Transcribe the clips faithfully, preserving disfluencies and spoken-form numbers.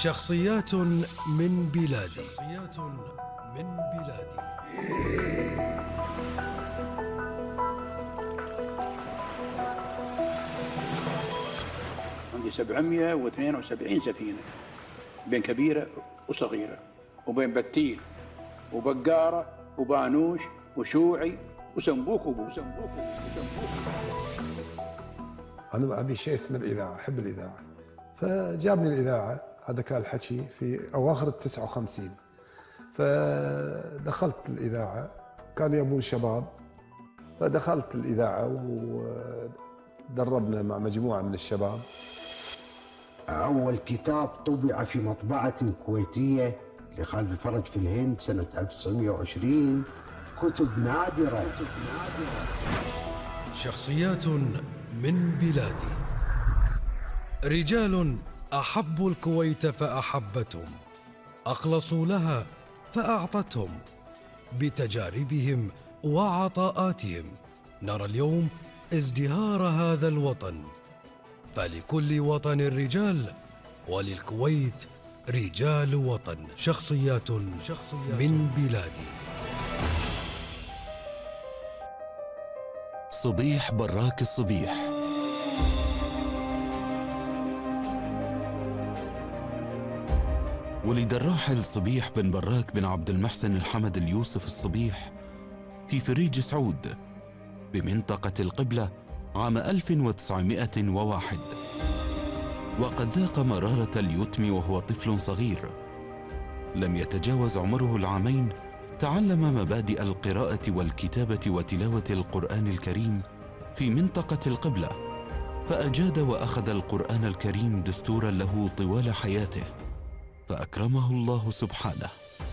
شخصيات من بلادي شخصيات من بلادي عندي سبعمائة واثنين وسبعين سفينة بين كبيرة وصغيرة وبين بتيل وبقارة وبانوش وشوعي وسنبوك وسنبوك أنا أبي شيء اسمه الإذاعة، أحب الإذاعة، فجابني الإذاعة. هذا كان الحكي في أواخر التسعة وخمسين، فدخلت الإذاعة، كانوا يبون شباب، فدخلت الإذاعة ودربنا مع مجموعة من الشباب. أول كتاب طبع في مطبعة كويتية لخالد الفرج في الهند سنة ألف وتسعمائة وعشرين، كتب نادرة. شخصيات من بلادي، رجال أحبوا الكويت فأحبتهم، أخلصوا لها فأعطتهم. بتجاربهم وعطاءاتهم نرى اليوم ازدهار هذا الوطن. فلكل وطن رجال، وللكويت رجال وطن. شخصيات, شخصيات من بلادي. صبيح براك الصبيح. ولد الراحل صبيح بن براك بن عبد المحسن الحمد اليوسف الصبيح في فريج سعود بمنطقة القبلة عام ألف وتسعمائة وواحد، وقد ذاق مرارة اليتم وهو طفل صغير. لم يتجاوز عمره العامين تعلم مبادئ القراءة والكتابة وتلاوة القرآن الكريم في منطقة القبلة، فأجاد وأخذ القرآن الكريم دستورا له طوال حياته، فأكرمه الله سبحانه.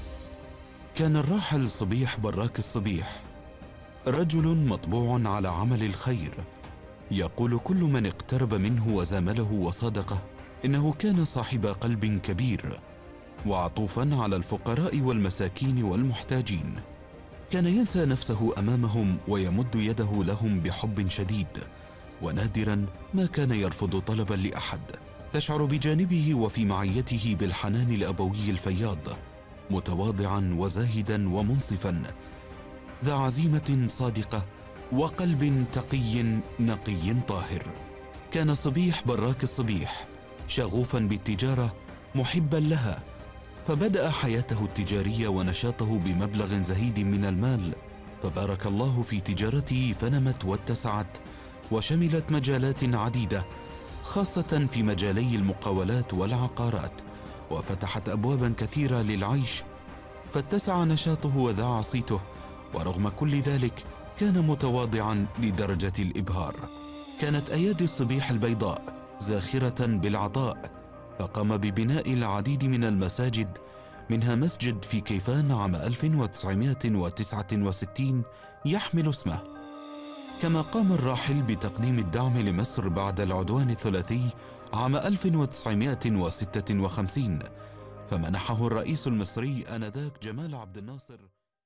كان الراحل صبيح براك الصبيح رجل مطبوع على عمل الخير، يقول كل من اقترب منه وزامله وصادقه إنه كان صاحب قلب كبير وعطوفا على الفقراء والمساكين والمحتاجين. كان ينسى نفسه أمامهم ويمد يده لهم بحب شديد، ونادرا ما كان يرفض طلبا لأحد. تشعر بجانبه وفي معيته بالحنان الأبوي الفياض، متواضعا وزاهدا ومنصفا، ذا عزيمة صادقة وقلب تقي نقي طاهر. كان صبيح براك الصبيح شغوفا بالتجارة محبا لها، فبدأ حياته التجارية ونشاطه بمبلغ زهيد من المال، فبارك الله في تجارته فنمت واتسعت وشملت مجالات عديدة، خاصة في مجالي المقاولات والعقارات، وفتحت أبوابا كثيرة للعيش، فاتسع نشاطه وذاع صيته. ورغم كل ذلك كان متواضعا لدرجة الإبهار. كانت أيادي الصبيح البيضاء زاخرة بالعطاء، فقام ببناء العديد من المساجد، منها مسجد في كيفان عام ألف وتسعمائة وتسعة وستين يحمل اسمه. كما قام الراحل بتقديم الدعم لمصر بعد العدوان الثلاثي عام ألف وتسعمائة وستة وخمسين، فمنحه الرئيس المصري آنذاك جمال عبد الناصر.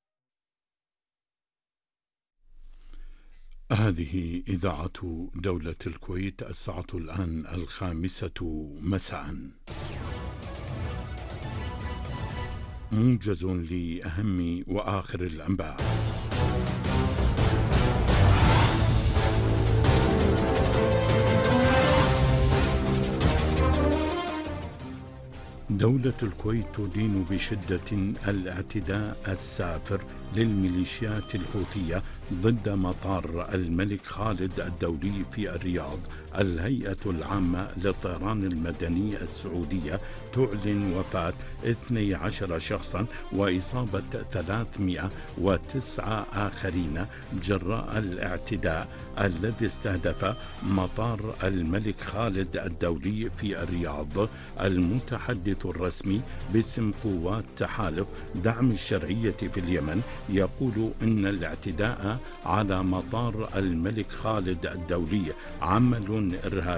هذه إذاعة دولة الكويت، الساعة الآن الخامسة مساء. موجز لأهم وآخر الأنباء. دولة الكويت تدين بشدة الاعتداء السافر للميليشيات الحوثية ضد مطار الملك خالد الدولي في الرياض. الهيئة العامة للطيران المدني السعودية تعلن وفاة اثني عشر شخصا وإصابة ثلاثمائة وتسعة آخرين جراء الاعتداء الذي استهدف مطار الملك خالد الدولي في الرياض. المتحدث الرسمي باسم قوات تحالف دعم الشرعية في اليمن يقول إن الاعتداء على مطار الملك خالد الدولي عمل إرهابي